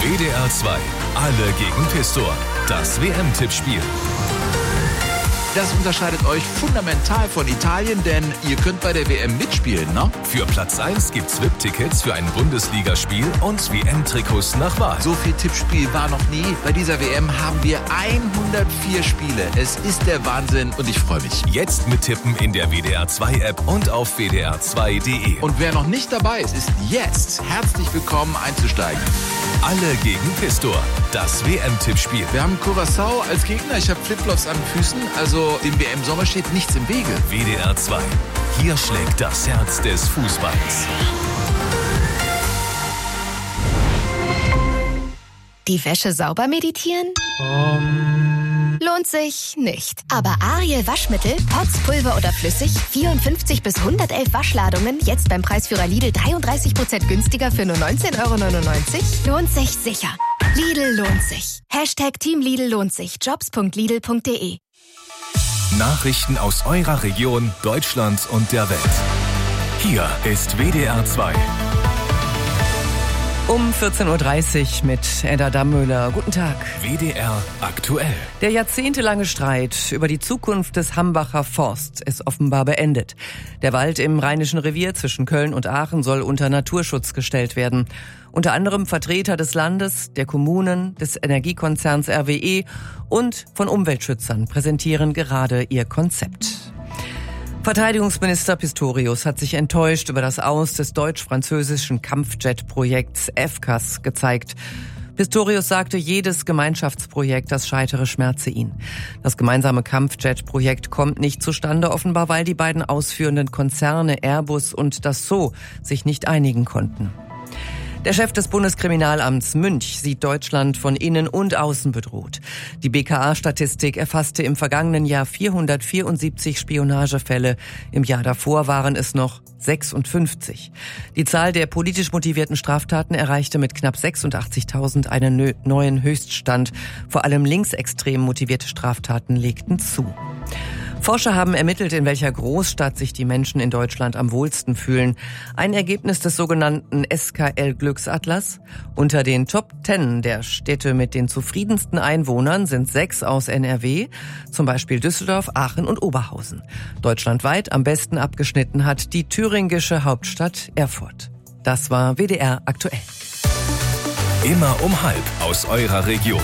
WDR 2. Alle gegen Pistor. Das WM-Tippspiel. Das unterscheidet euch fundamental von Italien, denn ihr könnt bei der WM mitspielen, ne? Für Platz 1 gibt's VIP-Tickets für ein Bundesligaspiel und WM-Trikots nach Wahl. So viel Tippspiel war noch nie. Bei dieser WM haben wir 104 Spiele. Es ist der Wahnsinn und ich freue mich. Jetzt mittippen in der WDR 2 App und auf wdr2.de. Und wer noch nicht dabei ist, ist jetzt herzlich willkommen einzusteigen. Alle gegen Pistor. Das WM-Tippspiel. Wir haben Curaçao als Gegner. Ich habe Flipflops an den Füßen, also dem WM-Sommer steht nichts im Wege. WDR 2. Hier schlägt das Herz des Fußballs. Die Wäsche sauber meditieren? Lohnt sich nicht. Aber Ariel Waschmittel, Pots, Pulver oder flüssig, 54 bis 111 Waschladungen, jetzt beim Preisführer Lidl 33% günstiger für nur 19,99 €? Lohnt sich sicher. Lidl lohnt sich. Team Lidl lohnt sich. Jobs.lidl.de. Nachrichten aus eurer Region, Deutschland und der Welt. Hier ist WDR 2. Um 14.30 Uhr mit Edda Dammöhler. Guten Tag. WDR aktuell. Der jahrzehntelange Streit über die Zukunft des Hambacher Forsts ist offenbar beendet. Der Wald im Rheinischen Revier zwischen Köln und Aachen soll unter Naturschutz gestellt werden. Unter anderem Vertreter des Landes, der Kommunen, des Energiekonzerns RWE und von Umweltschützern präsentieren gerade ihr Konzept. Verteidigungsminister Pistorius hat sich enttäuscht über das Aus des deutsch-französischen Kampfjet-Projekts FCAS gezeigt. Pistorius sagte, jedes Gemeinschaftsprojekt, das scheitere, schmerze ihn. Das gemeinsame Kampfjet-Projekt kommt nicht zustande, offenbar weil die beiden ausführenden Konzerne Airbus und Dassault sich nicht einigen konnten. Der Chef des Bundeskriminalamts Münch sieht Deutschland von innen und außen bedroht. Die BKA-Statistik erfasste im vergangenen Jahr 474 Spionagefälle. Im Jahr davor waren es noch 56. Die Zahl der politisch motivierten Straftaten erreichte mit knapp 86.000 einen neuen Höchststand. Vor allem linksextrem motivierte Straftaten legten zu. Forscher haben ermittelt, in welcher Großstadt sich die Menschen in Deutschland am wohlsten fühlen. Ein Ergebnis des sogenannten SKL-Glücksatlas. Unter den Top 10 der Städte mit den zufriedensten Einwohnern sind 6 aus NRW, zum Beispiel Düsseldorf, Aachen und Oberhausen. Deutschlandweit am besten abgeschnitten hat die thüringische Hauptstadt Erfurt. Das war WDR aktuell. Immer um 12:30 aus eurer Region.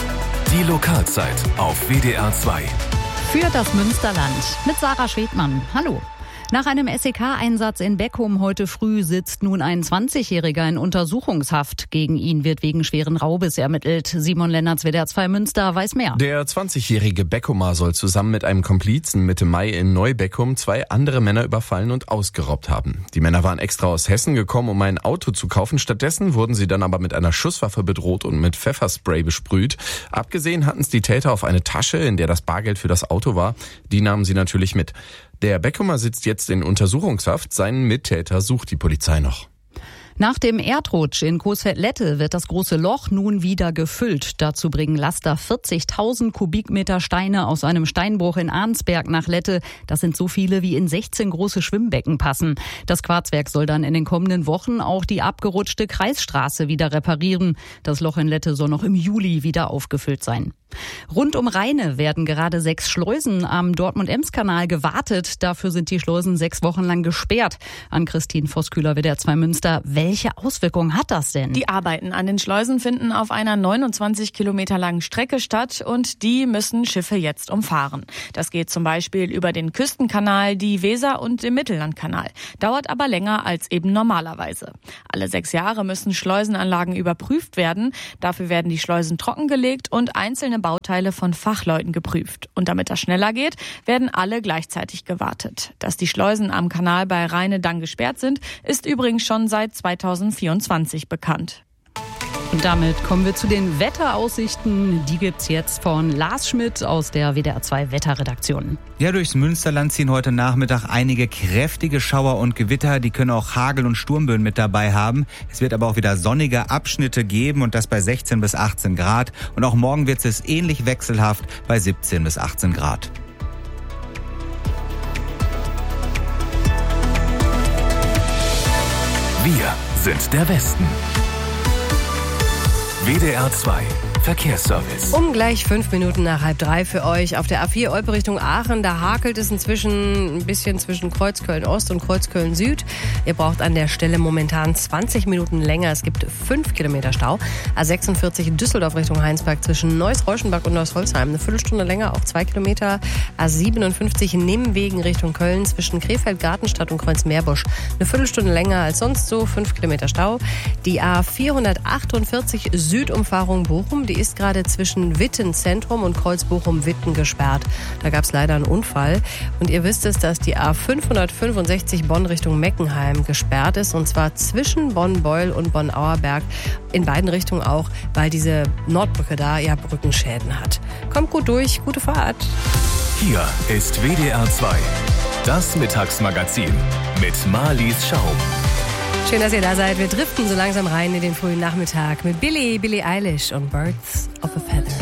Die Lokalzeit auf WDR 2. Für das Münsterland mit Sarah Schwedmann. Hallo. Nach einem SEK-Einsatz in Beckum heute früh sitzt nun ein 20-Jähriger in Untersuchungshaft. Gegen ihn wird wegen schweren Raubes ermittelt. Simon Lennertz, WDR 2 Münster, weiß mehr. Der 20-jährige Beckumer soll zusammen mit einem Komplizen Mitte Mai in Neubeckum 2 andere Männer überfallen und ausgeraubt haben. Die Männer waren extra aus Hessen gekommen, um ein Auto zu kaufen. Stattdessen wurden sie dann aber mit einer Schusswaffe bedroht und mit Pfefferspray besprüht. Abgesehen hatten es die Täter auf eine Tasche, in der das Bargeld für das Auto war. Die nahmen sie natürlich mit. Der Beckumer sitzt jetzt in Untersuchungshaft. Seinen Mittäter sucht die Polizei noch. Nach dem Erdrutsch in Coesfeld-Lette wird das große Loch nun wieder gefüllt. Dazu bringen Laster 40.000 Kubikmeter Steine aus einem Steinbruch in Arnsberg nach Lette. Das sind so viele, wie in 16 große Schwimmbecken passen. Das Quarzwerk soll dann in den kommenden Wochen auch die abgerutschte Kreisstraße wieder reparieren. Das Loch in Lette soll noch im Juli wieder aufgefüllt sein. Rund um Rheine werden gerade 6 Schleusen am Dortmund-Ems-Kanal gewartet. Dafür sind die Schleusen 6 Wochen lang gesperrt. An Christine Vosskühler, WDR 2 Münster. Welche Auswirkungen hat das denn? Die Arbeiten an den Schleusen finden auf einer 29 Kilometer langen Strecke statt und die müssen Schiffe jetzt umfahren. Das geht zum Beispiel über den Küstenkanal, die Weser und den Mittellandkanal. Dauert aber länger als eben normalerweise. Alle 6 Jahre müssen Schleusenanlagen überprüft werden. Dafür werden die Schleusen trockengelegt und einzelne Bauteile von Fachleuten geprüft. Und damit das schneller geht, werden alle gleichzeitig gewartet. Dass die Schleusen am Kanal bei Rheine dann gesperrt sind, ist übrigens schon seit 2024 bekannt. Und damit kommen wir zu den Wetteraussichten. Die gibt's jetzt von Lars Schmidt aus der WDR 2 Wetterredaktion. Ja, durchs Münsterland ziehen heute Nachmittag einige kräftige Schauer und Gewitter. Die können auch Hagel- und Sturmböen mit dabei haben. Es wird aber auch wieder sonnige Abschnitte geben und das bei 16 bis 18 Grad. Und auch morgen wird es ähnlich wechselhaft bei 17 bis 18 Grad. Wir sind der Westen. WDR 2 Verkehrsservice. Um gleich 5 Minuten nach 2:30 für euch auf der A4 Olpe Richtung Aachen. Da hakelt es inzwischen ein bisschen zwischen Kreuzköln Ost und Kreuzköln Süd. Ihr braucht an der Stelle momentan 20 Minuten länger. Es gibt 5 Kilometer Stau. A46 Düsseldorf Richtung Heinsberg zwischen Neuss-Reuschenbach und Neuss-Holzheim. Eine Viertelstunde länger, auch 2 Kilometer. A57 Nimwegen Richtung Köln zwischen Krefeld, Gartenstadt und Kreuzmeerbusch. Eine Viertelstunde länger als sonst so, 5 Kilometer Stau. Die A448 Südumfahrung Bochum, die ist gerade zwischen Witten Zentrum und Kreuz Bochum-Witten gesperrt. Da gab es leider einen Unfall. Und ihr wisst es, dass die A565 Bonn Richtung Meckenheim gesperrt ist. Und zwar zwischen Bonn-Beul und Bonn-Auerberg. In beiden Richtungen auch, weil diese Nordbrücke da ja Brückenschäden hat. Kommt gut durch, gute Fahrt. Hier ist WDR 2. Das Mittagsmagazin mit Marlies Schaum. Schön, dass ihr da seid. Wir driften so langsam rein in den frühen Nachmittag mit Billie Eilish und Birds of a Feather.